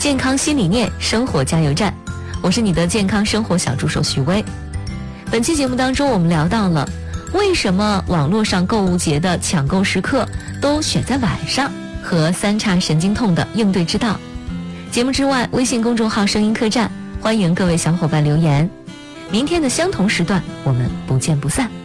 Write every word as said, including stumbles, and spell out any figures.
健康新理念，生活加油站。我是你的健康生活小助手徐薇。本期节目当中，我们聊到了为什么网络上购物节的抢购时刻都选在晚上，和三叉神经痛的应对之道。节目之外，微信公众号声音客栈，欢迎各位小伙伴留言。明天的相同时段，我们不见不散。